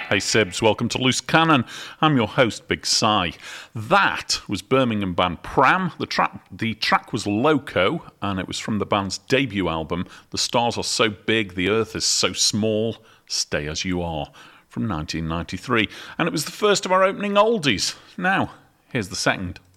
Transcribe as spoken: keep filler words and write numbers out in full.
Hey Sibs, welcome to Loose Cannon. I'm your host, Big Si. That was Birmingham band Pram. The track, the track was Loco, and it was from the band's debut album, The Stars Are So Big, The Earth Is So Small, Stay As You Are, from nineteen ninety-three. And it was the first of our opening oldies. Now, here's the second.